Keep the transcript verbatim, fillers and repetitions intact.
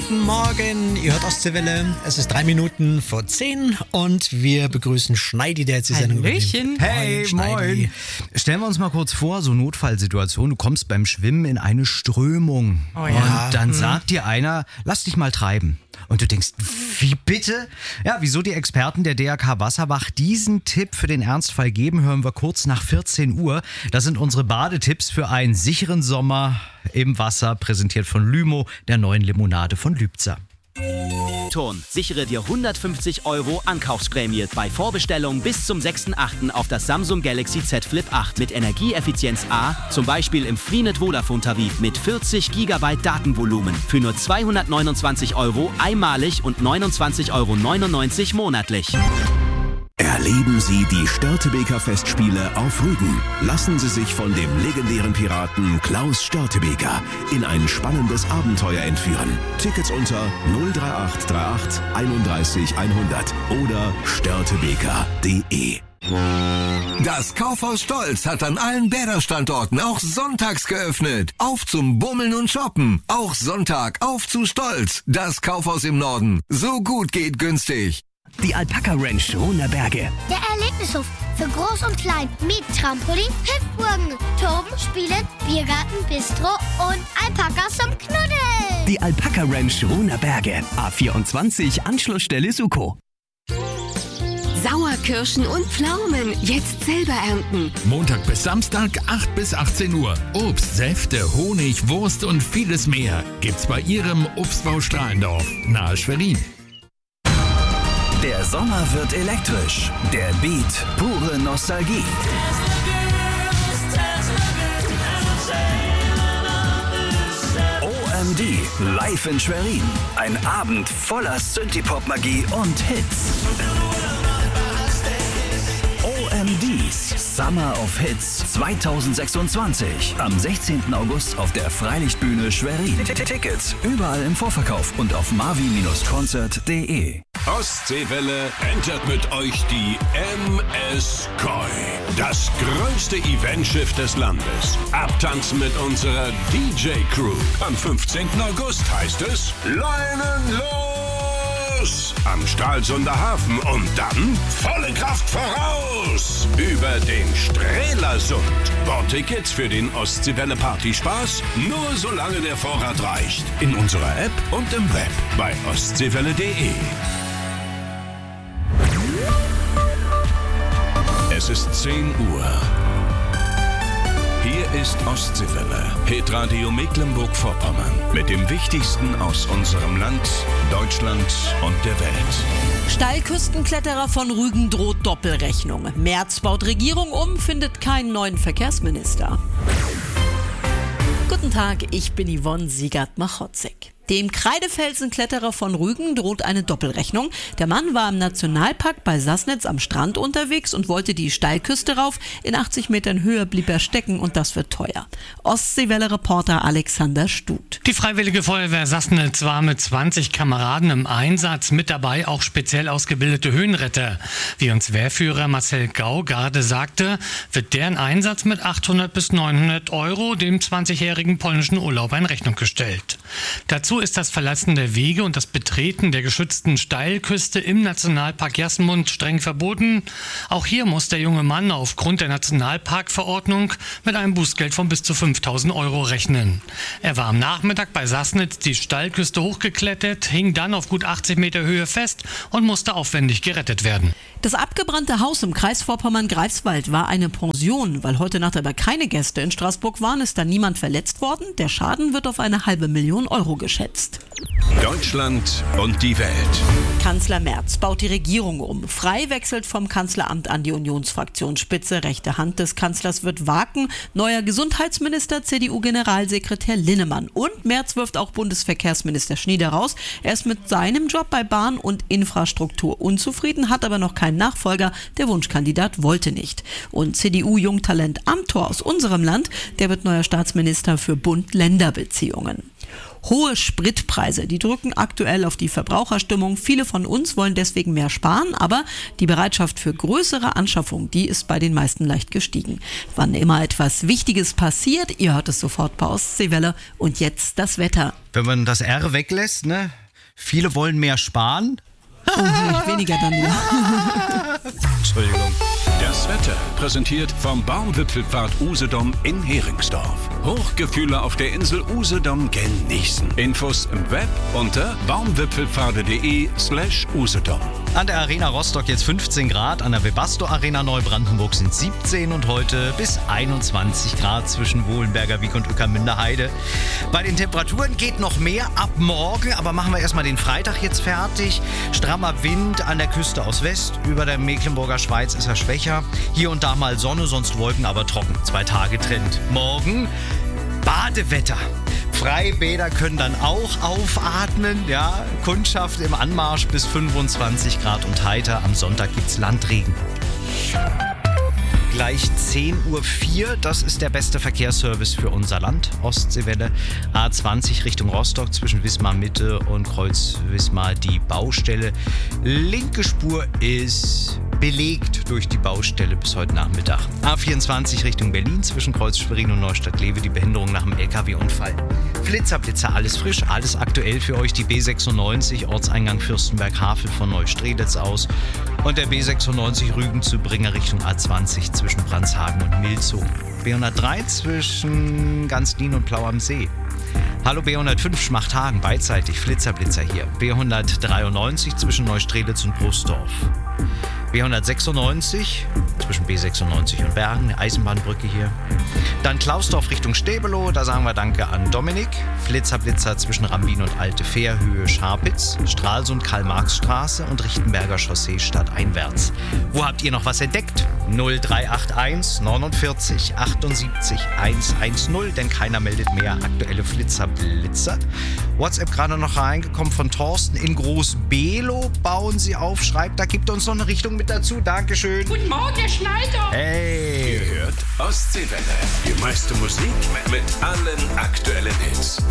Guten Morgen, ihr hört Ostseewelle. Es ist drei Minuten vor zehn und wir begrüßen Schneidi, der jetzt die Sendung übernimmt. Hey, moin, moin. Stellen wir uns mal kurz vor, so Notfallsituation, du kommst beim Schwimmen in eine Strömung. Oh ja. Und dann mhm. sagt dir einer, lass dich mal treiben. Und du denkst, wie bitte? Ja, wieso die Experten der D R K Wasserwach diesen Tipp für den Ernstfall geben, hören wir kurz nach vierzehn Uhr. Das sind unsere Badetipps für einen sicheren Sommer im Wasser, präsentiert von Lymo, der neuen Limonade von Lübzer. Ton. Sichere dir hundertfünfzig Euro Ankaufsprämie bei Vorbestellung bis zum sechsten achten auf das Samsung Galaxy Z Flip acht mit Energieeffizienz A, zum Beispiel im Freenet Vodafone Tarif mit vierzig Gigabyte Datenvolumen für nur zweihundertneunundzwanzig Euro einmalig und neunundzwanzig Euro neunundneunzig monatlich. Erleben Sie die Störtebeker Festspiele auf Rügen. Lassen Sie sich von dem legendären Piraten Klaus Störtebeker in ein spannendes Abenteuer entführen. Tickets unter null drei acht drei acht einunddreißig hundert oder störtebeker punkt de. Das Kaufhaus Stolz hat an allen Bäderstandorten auch sonntags geöffnet. Auf zum Bummeln und Shoppen. Auch Sonntag auf zu Stolz. Das Kaufhaus im Norden. So gut geht günstig. Die Alpaka Ranch Runerberge. Der Erlebnishof für Groß und Klein mit Trampolin, Hüpfburgen, Toben, Spielen, Biergarten, Bistro und Alpakas zum Knuddeln. Die Alpaka Ranch Runerberge. A vierundzwanzig, Anschlussstelle Suko. Sauerkirschen und Pflaumen. Jetzt selber ernten. Montag bis Samstag, acht bis achtzehn Uhr. Obst, Säfte, Honig, Wurst und vieles mehr gibt's bei Ihrem Obstbau Strahlendorf, nahe Schwerin. Der Sommer wird elektrisch. Der Beat, pure Nostalgie. O M D, live in Schwerin. Ein Abend voller Synthie-Pop-Magie und Hits. O M Ds Summer of Hits zweitausendsechsundzwanzig. Am sechzehnten August auf der Freilichtbühne Schwerin. Tickets überall im Vorverkauf und auf marvi Concert punkt de. Ostseewelle entert mit euch die M S Koi. Das größte Eventschiff des Landes. Abtanzen mit unserer D J-Crew. Am fünfzehnten August heißt es Leinen los! Am Stralsunder Hafen und dann volle Kraft voraus! Über den Strelasund. Bordtickets für den Ostseewelle Partyspaß nur solange der Vorrat reicht. In unserer App und im Web bei ostseewelle punkt de. Es ist zehn Uhr. Hier ist Ostseewelle, Hitradio Mecklenburg-Vorpommern. Mit dem Wichtigsten aus unserem Land, Deutschland und der Welt. Steilküstenkletterer von Rügen droht Doppelrechnung. Merz baut Regierung um, findet keinen neuen Verkehrsminister. Guten Tag, ich bin Yvonne Siegert-Machotzek. Dem Kreidefelsenkletterer von Rügen droht eine Doppelrechnung. Der Mann war im Nationalpark bei Sassnitz am Strand unterwegs und wollte die Steilküste rauf. In achtzig Metern Höhe blieb er stecken und das wird teuer. Ostseewelle-Reporter Alexander Stut. Die Freiwillige Feuerwehr Sassnitz war mit zwanzig Kameraden im Einsatz, mit dabei auch speziell ausgebildete Höhenretter. Wie uns Wehrführer Marcel Gau gerade sagte, wird deren Einsatz mit achthundert bis neunhundert Euro dem zwanzigjährigen polnischen Urlauber in Rechnung gestellt. Dazu ist das Verlassen der Wege und das Betreten der geschützten Steilküste im Nationalpark Jasmund streng verboten. Auch hier muss der junge Mann aufgrund der Nationalparkverordnung mit einem Bußgeld von bis zu fünftausend Euro rechnen. Er war am Nachmittag bei Sassnitz die Steilküste hochgeklettert, hing dann auf gut achtzig Meter Höhe fest und musste aufwendig gerettet werden. Das abgebrannte Haus im Kreis Vorpommern-Greifswald war eine Pension. Weil heute Nacht aber keine Gäste in Straßburg waren, ist da niemand verletzt worden. Der Schaden wird auf eine halbe Million Euro geschätzt. Deutschland und die Welt. Kanzler Merz baut die Regierung um. Frei wechselt vom Kanzleramt an die Unionsfraktionsspitze. Rechte Hand des Kanzlers wird Waken. Neuer Gesundheitsminister, C D U-Generalsekretär Linnemann. Und Merz wirft auch Bundesverkehrsminister Schnieder raus. Er ist mit seinem Job bei Bahn und Infrastruktur unzufrieden, hat aber noch keinen Nachfolger. Der Wunschkandidat wollte nicht. Und C D U-Jungtalent Amthor aus unserem Land, der wird neuer Staatsminister für Bund-Länder-Beziehungen. Hohe Spritpreise, die drücken aktuell auf die Verbraucherstimmung. Viele von uns wollen deswegen mehr sparen, aber die Bereitschaft für größere Anschaffungen, die ist bei den meisten leicht gestiegen. Wann immer etwas Wichtiges passiert, ihr hört es sofort bei Ostseewelle. Und jetzt das Wetter. Wenn man das R weglässt, ne? Viele wollen mehr sparen. Oh, nicht weniger dann nur. Entschuldigung. Das Wetter präsentiert vom Baumwipfelpfad Usedom in Heringsdorf. Hochgefühle auf der Insel Usedom genießen. Infos im Web unter baumwipfelpfade.de slash Usedom. An der Arena Rostock jetzt fünfzehn Grad, an der Webasto Arena Neubrandenburg sind siebzehn und heute bis einundzwanzig Grad zwischen Wohlenberger Wiek und Ueckermünder Heide. Bei den Temperaturen geht noch mehr ab morgen, aber machen wir erstmal den Freitag jetzt fertig. Strammer Wind an der Küste aus West, über der Mecklenburger Schweiz ist er schwächer. Hier und da mal Sonne, sonst Wolken, aber trocken. Zwei Tage Trend. Morgen Badewetter. Freibäder können dann auch aufatmen. Ja, Kundschaft im Anmarsch bis fünfundzwanzig Grad und heiter. Am Sonntag gibt's Landregen. Gleich zehn Uhr vier, das ist der beste Verkehrsservice für unser Land. Ostseewelle A zwanzig Richtung Rostock zwischen Wismar Mitte und Kreuz Wismar die Baustelle. Linke Spur ist belegt durch die Baustelle bis heute Nachmittag. A vierundzwanzig Richtung Berlin zwischen Kreuz Schwerin und Neustadt-Lewe die Behinderung nach dem L K W-Unfall. Flitzer, Blitzer, alles frisch, alles aktuell für euch. Die B sechsundneunzig, Ortseingang Fürstenberg-Havel von Neustrelitz aus. Und der B sechsundneunzig Rügen zu Bringer Richtung A zwanzig zwischen Brandshagen und Milzow. B hundertdrei zwischen Ganzlin und Plau am See. Hallo B hundertfünf Schmachthagen, beidseitig, Flitzer, Blitzer hier. B hundertdreiundneunzig zwischen Neustrelitz und Brusdorf. B hundertsechsundneunzig zwischen B sechsundneunzig und Bergen, eine Eisenbahnbrücke hier. Dann Klausdorf Richtung Stäbelow, da sagen wir Danke an Dominik. Flitzer, Blitzer zwischen Rambin und Alte Fährhöhe Scharpitz, Stralsund Karl-Marx-Straße und Richtenberger Chaussee stadteinwärts. Wo habt ihr noch was entdeckt? null drei acht eins neunundvierzig achtundsiebzig hundertzehn, denn keiner meldet mehr aktuelle Flitzer, Blitzer. WhatsApp gerade noch reingekommen von Thorsten. In Groß-Below bauen sie auf, schreibt, da gibt uns noch eine Richtung mit dazu. Dankeschön. Guten Morgen, Herr Schneider. Hey. Ihr hört Ostseewelle. Die meiste Musik mit allen aktuellen Hits.